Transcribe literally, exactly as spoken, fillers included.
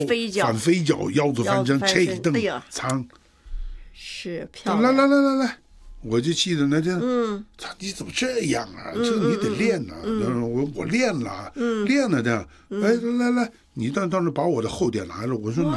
飞脚反飞脚，腰子翻身，这一蹬，苍， 是漂亮。 来来来来来，我就记得那天，嗯，他你怎么这样啊？这个你得练呐。我我练了，练了的。哎，来来来，你到到那把我的后点拿了，我说。